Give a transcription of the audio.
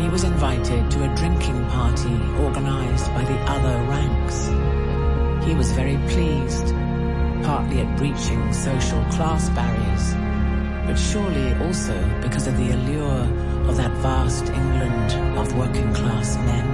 he was invited to a drinking party organised by the other ranks. He was very pleased, partly at breaching social class barriers, but surely also because of the allure of that vast England of working class men.